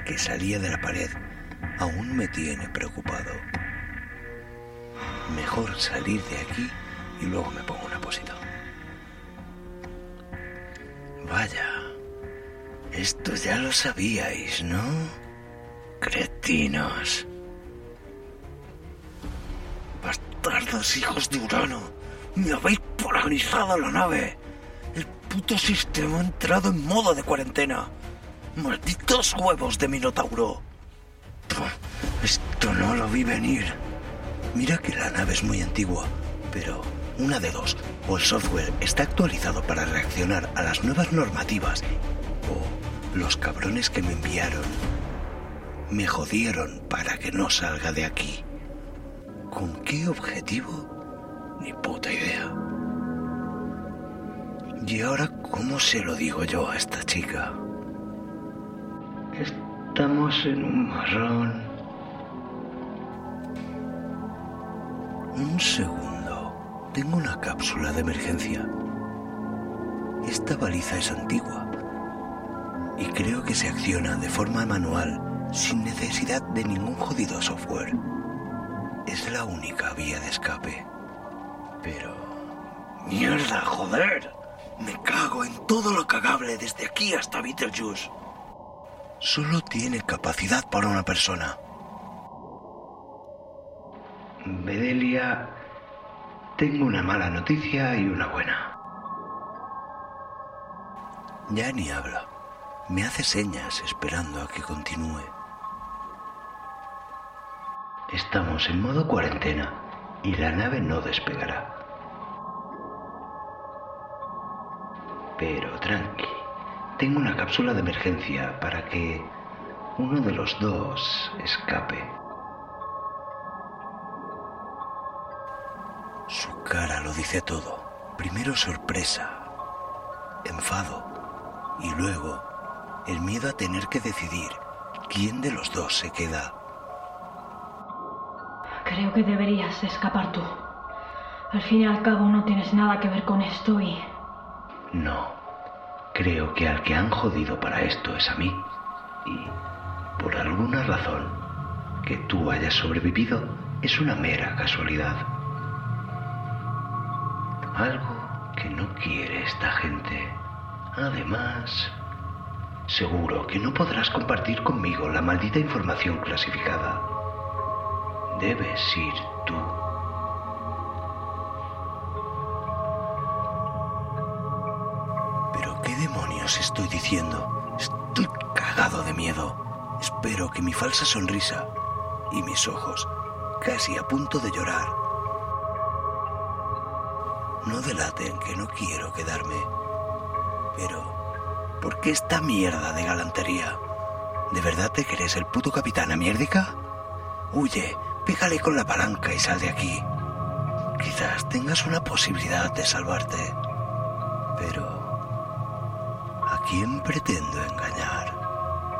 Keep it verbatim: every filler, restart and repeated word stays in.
que salía de la pared aún me tiene preocupado. Mejor salir de aquí y luego me pongo un apósito. Vaya, esto ya lo sabíais, ¿no? Cretinos. Bastardos hijos de Urano, me habéis polarizado la nave. El puto sistema ha entrado en modo de cuarentena. Malditos huevos de Minotauro. Esto no lo vi venir. Mira que la nave es muy antigua, pero una de dos: o el software está actualizado para reaccionar a las nuevas normativas, o los cabrones que me enviaron me jodieron para que no salga de aquí. ¿Con qué objetivo? Ni puta idea. ¿Y ahora cómo se lo digo yo a esta chica? Estamos en un marrón. Un segundo. Tengo una cápsula de emergencia. Esta baliza es antigua y creo que se acciona de forma manual sin necesidad de ningún jodido software. Es la única vía de escape. Pero... ¡mierda, joder! Me cago en todo lo cagable desde aquí hasta Beetlejuice. Solo tiene capacidad para una persona. Bedelia, tengo una mala noticia y una buena. Ya ni habla. Me hace señas esperando a que continúe. Estamos en modo cuarentena y la nave no despegará. Pero tranqui, tengo una cápsula de emergencia para que uno de los dos escape. Su cara lo dice todo. Primero sorpresa, enfado y luego el miedo a tener que decidir quién de los dos se queda. Creo que deberías escapar tú. Al fin y al cabo no tienes nada que ver con esto y... No, creo que al que han jodido para esto es a mí. Y, por alguna razón, que tú hayas sobrevivido es una mera casualidad. Algo que no quiere esta gente. Además, seguro que no podrás compartir conmigo la maldita información clasificada. Debes ir tú. ¿Pero qué demonios estoy diciendo? Estoy cagado de miedo. Espero que mi falsa sonrisa y mis ojos, casi a punto de llorar, no delaten que no quiero quedarme. Pero, ¿por qué esta mierda de galantería? ¿De verdad te crees el puto capitán Amiérdica? Huye, pégale con la palanca y sal de aquí. Quizás tengas una posibilidad de salvarte. Pero, ¿a quién pretendo engañar?